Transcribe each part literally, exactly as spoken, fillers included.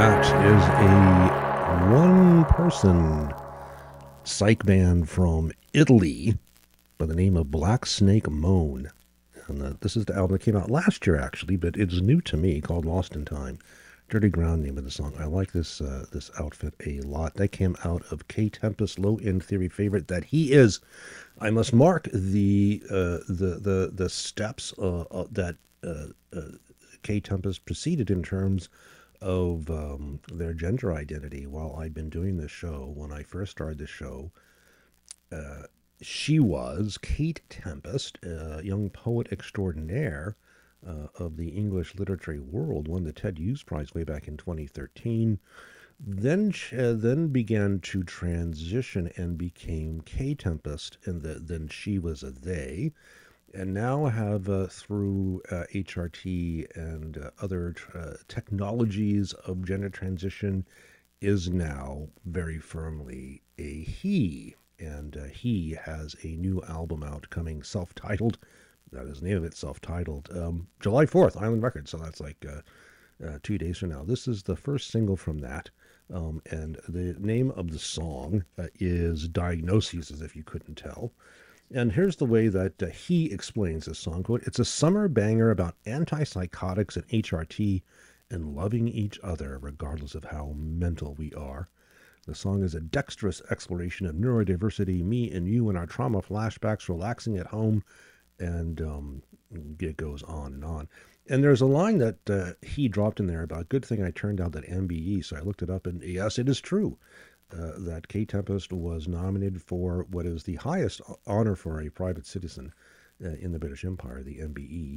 That is a one-person psych band from Italy by the name of Black Snake Moan. And uh, this is the album that came out last year, actually, but it's new to me, called Lost in Time. Dirty Ground, name of the song. I like this uh, this outfit a lot. That came out of K Tempest, Low End Theory favorite that he is. I must mark the uh, the the the steps uh, uh, that uh, uh, K Tempest proceeded in terms of um, their gender identity while I've been doing this show. When I first started the show, uh, she was Kate Tempest, a young poet extraordinaire uh, of the English literary world, won the Ted Hughes Prize way back in twenty thirteen. Then uh, then began to transition and became K Tempest, and the, then she was a they, and now have uh, through uh, H R T and uh, other uh, technologies of gender transition is now very firmly a he, and uh, he has a new album out coming, self-titled. That is the name of it, self-titled. Um, July fourth, Island Records, so that's like uh, uh, two days from now. This is the first single from that. Um, and the name of the song uh, is Diagnoses, as if you couldn't tell. And here's the way that uh, he explains this song. Quote, "It's a summer banger about antipsychotics and H R T and loving each other regardless of how mental we are. The song is a dexterous exploration of neurodiversity, me and you and our trauma flashbacks, relaxing at home," and um, it goes on and on. And there's a line that uh, he dropped in there about, good thing I turned out that M B E, so I looked it up, and yes, it is true uh, that K Tempest was nominated for what is the highest honor for a private citizen uh, in the British Empire, the M B E,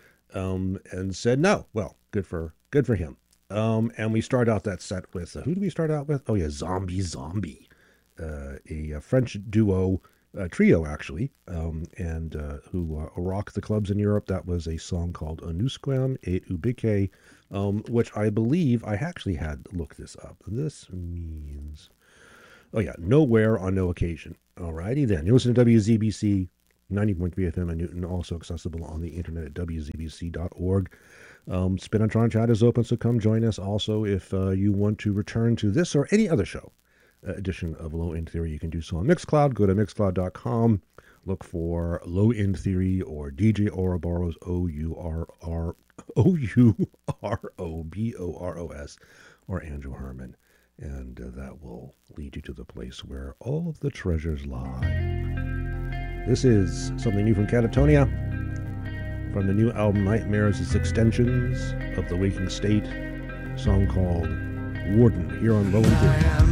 um, and said no. Well, good for good for him. Um, and we start out that set with, uh, who do we start out with? Oh yeah, Zombie Zombie, uh, a, a French duo, a trio actually, um, and uh, who uh, rock the clubs in Europe. That was a song called Onusquam et Ubique, um, which I believe I actually had to look this up. This means, oh yeah, nowhere on no occasion. Alrighty then, you listen to W Z B C ninety point three F M in Newton, also accessible on the internet at w z b c dot org. Um, Spinatron chat is open, so come join us. Also, if uh, you want to return to this or any other show uh, edition of Low End Theory, you can do so on Mixcloud. Go to mixcloud dot com, look for Low End Theory or D J Ouroboros, O U R R O U R O B O R O S, or Andrew Herman, and uh, that will lead you to the place where all of the treasures lie. This is something new from Catatonia, from the new album Nightmares as Extensions of the Waking State, a song called Warden, here on Low End Theory.